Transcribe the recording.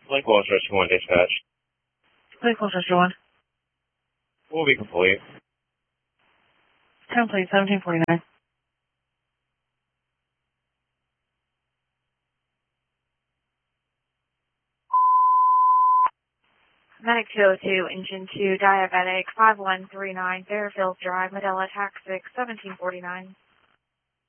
Lake Walsh Rescue 1 dispatch. Lake Walsh Rescue 1. Will be complete. 10 please, 1749. Medic 202, Engine 2, Diabetic, 5139, Fairfield Drive, Medela, Tax 6, 1749.